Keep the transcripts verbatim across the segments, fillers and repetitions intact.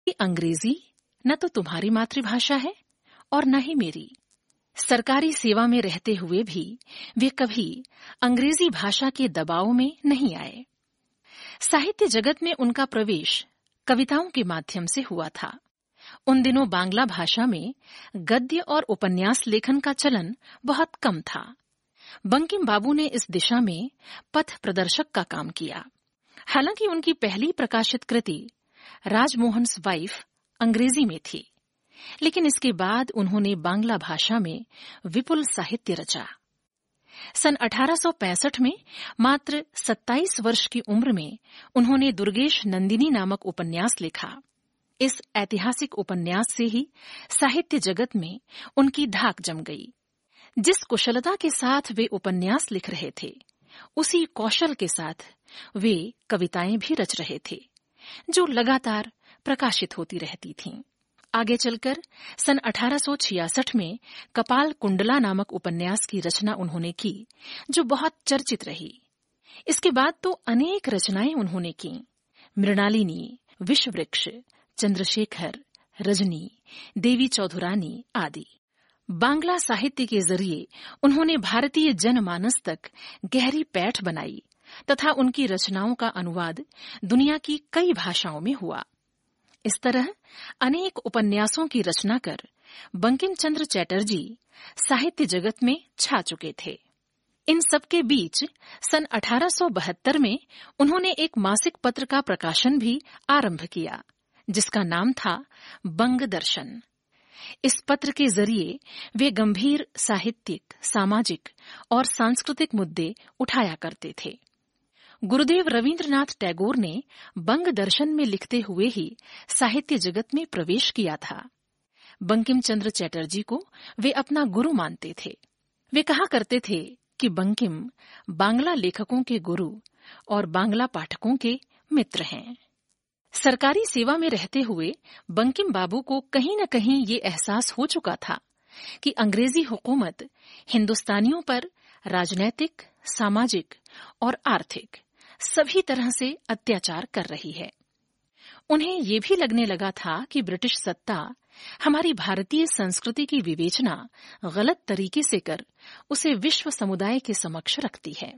कि अंग्रेजी न तो तुम्हारी मातृभाषा है और न ही मेरी। सरकारी सेवा में रहते हुए भी वे कभी अंग्रेजी भाषा के दबाव में नहीं आए। साहित्य जगत में उनका प्रवेश कविताओं के माध्यम से हुआ था। उन दिनों बांग्ला भाषा में गद्य और उपन्यास लेखन का चलन बहुत कम था। बंकिम बाबू ने इस दिशा में पथ प्रदर्शक का काम किया। हालांकि उनकी पहली प्रकाशित कृति राजमोहन्स वाइफ अंग्रेजी में थी, लेकिन इसके बाद उन्होंने बांग्ला भाषा में विपुल साहित्य रचा। सन अठारह सौ पैंसठ में मात्र सत्ताईस वर्ष की उम्र में उन्होंने दुर्गेश नंदिनी नामक उपन्यास लिखा। इस ऐतिहासिक उपन्यास से ही साहित्य जगत में उनकी धाक जम गई। जिस कुशलता के साथ वे उपन्यास लिख रहे थे, उसी कौशल के साथ वे कविताएं भी रच रहे थे, जो लगातार प्रकाशित होती रहती थीं। आगे चलकर सन अठारह सौ छियासठ में कपाल कुंडला नामक उपन्यास की रचना उन्होंने की, जो बहुत चर्चित रही। इसके बाद तो अनेक रचनाएं उन्होंने की। मृणालिनी, विषवृक्ष, चंद्रशेखर, रजनी, देवी चौधुरानी आदि। बांग्ला साहित्य के जरिए उन्होंने भारतीय जनमानस तक गहरी पैठ बनाई तथा उनकी रचनाओं का अनुवाद दुनिया की कई भाषाओं में हुआ। इस तरह अनेक उपन्यासों की रचना कर बंकिम चंद्र चटर्जी साहित्य जगत में छा चुके थे। इन सबके बीच सन अठारह सौ बहत्तर में उन्होंने एक मासिक पत्र का प्रकाशन भी आरंभ किया, जिसका नाम था बंग दर्शन। इस पत्र के जरिए वे गंभीर साहित्यिक, सामाजिक और सांस्कृतिक मुद्दे उठाया करते थे। गुरुदेव रवींद्रनाथ टैगोर ने बंग दर्शन में लिखते हुए ही साहित्य जगत में प्रवेश किया था। बंकिम चंद्र चटर्जी को वे अपना गुरु मानते थे। वे कहा करते थे कि बंकिम बांग्ला लेखकों के गुरु और बांग्ला पाठकों के मित्र हैं। सरकारी सेवा में रहते हुए बंकिम बाबू को कहीं न कहीं ये एहसास हो चुका था कि अंग्रेजी हुकूमत हिंदुस्तानियों पर राजनैतिक, सामाजिक और आर्थिक सभी तरह से अत्याचार कर रही है। उन्हें ये भी लगने लगा था कि ब्रिटिश सत्ता हमारी भारतीय संस्कृति की विवेचना गलत तरीके से कर उसे विश्व समुदाय के समक्ष रखती है।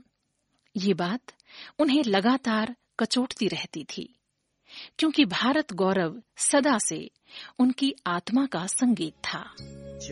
ये बात उन्हें लगातार कचोटती रहती थी, क्योंकि भारत गौरव सदा से उनकी आत्मा का संगीत था।